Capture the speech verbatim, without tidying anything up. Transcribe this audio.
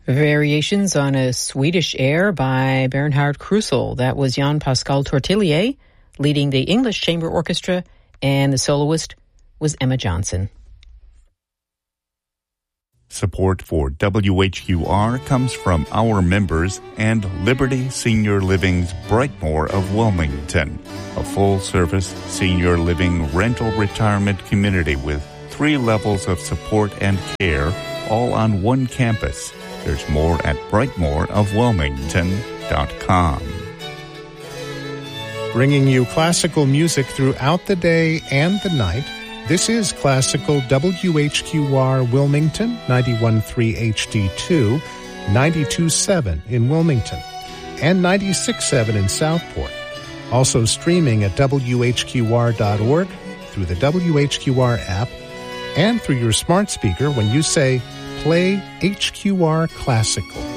Variations on a Swedish air by Bernhard Krusel. That was Jan Pascal Tortillier leading the English Chamber Orchestra, and the soloist was Emma Johnson. Support for W H Q R comes from our members and Liberty Senior Living's Brightmoor of Wilmington, a full-service senior living rental retirement community with three levels of support and care, all on one campus. There's more at brightmoor of wilmington dot com. Bringing you classical music throughout the day and the night, this is Classical W H Q R Wilmington, ninety-one point three H D two, ninety-two point seven in Wilmington, and ninety-six point seven in Southport. Also streaming at W H Q R dot org, through the W H Q R app, and through your smart speaker when you say, Play H Q R Classical.